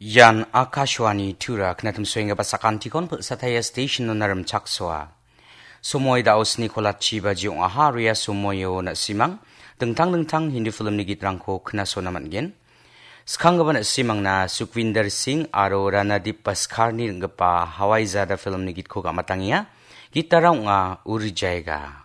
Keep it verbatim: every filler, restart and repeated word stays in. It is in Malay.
Yan Akashwani Tura Knatum Swinga Basakantikon Sataya Station Naram Chakswa. Sumoy daos Nicola Chiba Jiong Aharia Sumoyo na Simang, Dengtang Dengtang Hindi film ni Gitrangko Knaso naman gen. Skanggaban na Simang na Sukhvinder Singh aro Ranadip Paskarni ngapa Hawaii Zada film ni Gitko Gamatangia, Gitarang nga Urjayga.